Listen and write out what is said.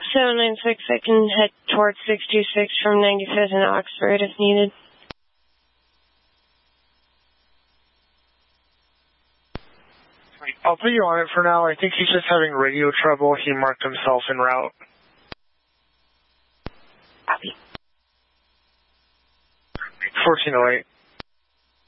796, I can head towards 626 from 95th and Oxford if needed. I'll put you on it for now. I think he's just having radio trouble. He marked himself en route. Copy. 1408.